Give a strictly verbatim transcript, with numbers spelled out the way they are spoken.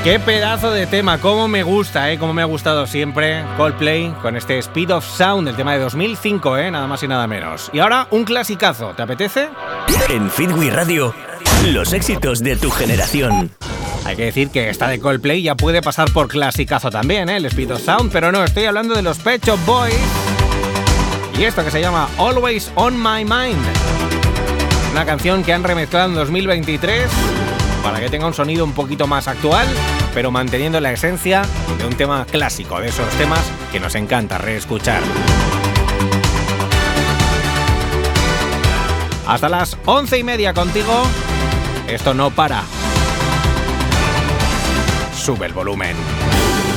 Qué pedazo de tema, cómo me gusta, ¿eh? Cómo me ha gustado siempre Coldplay con este Speed of Sound, el tema de dos mil cinco, ¿eh? Nada más y nada menos. Y ahora un clasicazo, ¿te apetece? En Feedway Radio, los éxitos de tu generación. Hay que decir que esta de Coldplay ya puede pasar por clasicazo también, ¿eh? El Speed of Sound, pero no, estoy hablando de los Pet Shop Boys y esto que se llama Always on My Mind. Una canción que han remezclado en dos mil veintitrés para que tenga un sonido un poquito más actual, pero manteniendo la esencia de un tema clásico, de esos temas que nos encanta reescuchar. Hasta las once y media contigo, esto no para. Sube el volumen.